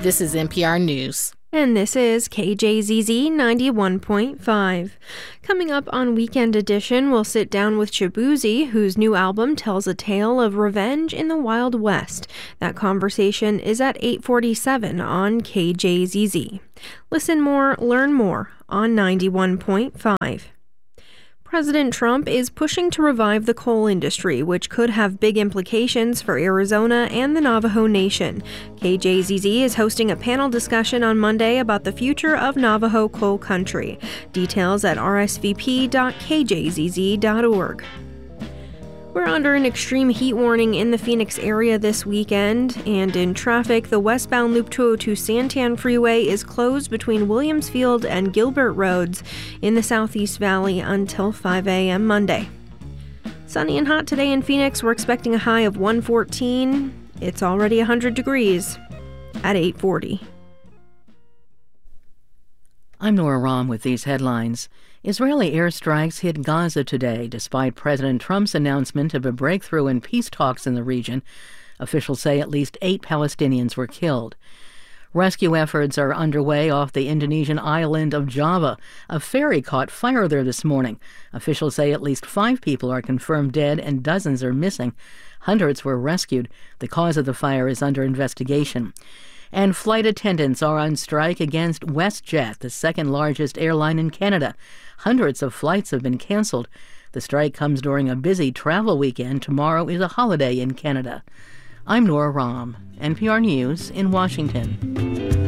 This is NPR News. And this is KJZZ 91.5. Coming up on Weekend Edition, we'll sit down with Shaboozey, whose new album tells a tale of revenge in the Wild West. That conversation is at 8:47 on KJZZ. Listen more, learn more on 91.5. President Trump is pushing to revive the coal industry, which could have big implications for Arizona and the Navajo Nation. KJZZ is hosting a panel discussion on Monday about the future of Navajo coal country. Details at rsvp.kjzz.org. We're under an extreme heat warning in the Phoenix area this weekend, and in traffic, the westbound Loop 202 Santan Freeway is closed between Williamsfield and Gilbert Roads in the Southeast Valley until 5 a.m. Monday. Sunny and hot today in Phoenix. We're expecting a high of 114. It's already 100 degrees at 8:40. I'm Nora Rahm with these headlines. Israeli airstrikes hit Gaza today, despite President Trump's announcement of a breakthrough in peace talks in the region. Officials say at least 8 Palestinians were killed. Rescue efforts are underway off the Indonesian island of Java. A ferry caught fire there this morning. Officials say at least 5 people are confirmed dead and dozens are missing. Hundreds were rescued. The cause of the fire is under investigation. And flight attendants are on strike against WestJet, the second largest airline in Canada. Hundreds of flights have been canceled. The strike comes during a busy travel weekend. Tomorrow is a holiday in Canada. I'm Nora Rahm, NPR News in Washington.